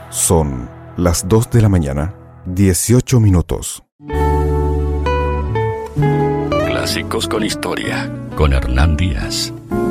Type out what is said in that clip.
Son las 2 de la mañana, 18 minutos. Clásicos con historia, con Hernán Díaz.